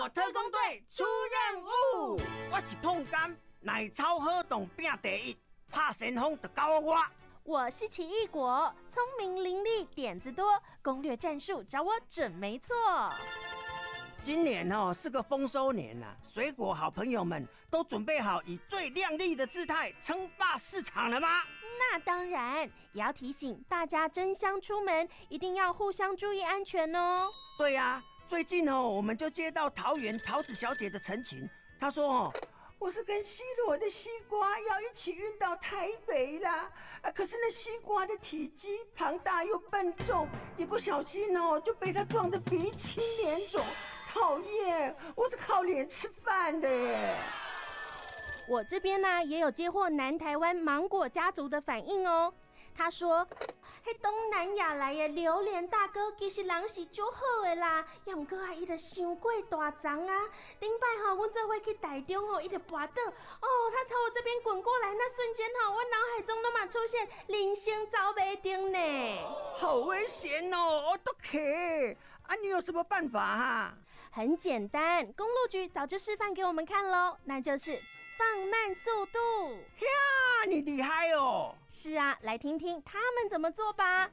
果特工队出任务。我是碰柑，奶超好动拼第一，拍旋风就交我。 我是奇异果，聪明伶俐，点子多，攻略战术找我准没错。 今年是个丰收年啊，水果好朋友们都准备好以最亮丽的姿态称霸市场了吗？ 那当然，也要提醒大家争相出门，一定要互相注意安全哦。 对啊，最近我们就接到桃园桃子小姐的陈情，她说我是跟西罗的西瓜要一起运到台北啦，可是那西瓜的体积庞大又笨重，一不小心就被它撞得鼻青脸肿。讨厌，我是靠脸吃饭的耶。 我这边呢也有接获南台湾芒果家族的反应哦。他说，东南亚来的榴莲大哥其实人是很好的啦，也不过他就伤过大张啊。顶摆我做伙去台中他就滑倒，他朝我这边滚过来，那瞬间我脑海中都嘛出现人生走不定呢。 好危险我都可你有什么办法啊？ 很简单，公路局早就示范给我们看咯，那就是放慢速度。 呀，你厉害哦！ 是啊，来听听他们怎么做吧。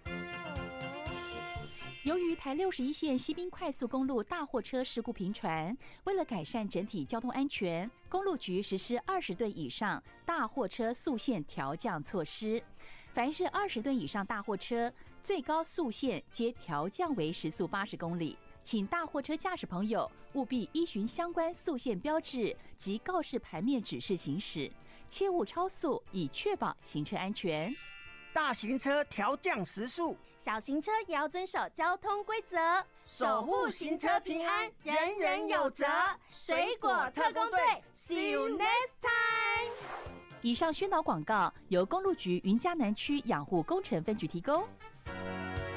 由于台61线西滨快速公路大货车事故频传，为了改善整体交通安全，公路局实施20吨以上大货车速限调降措施。凡是20吨以上大货车，最高速限皆调降为时速80公里。请大货车驾驶朋友务必依循相关速限标志及告示牌面指示行驶，切勿超速，以确保行车安全。 大型车调降时速， 小型车也要遵守交通规则， 守护行车平安，人人有责。 水果特工队 ，See you next time。 以上宣导广告由公路局云嘉南区养护工程分局提供。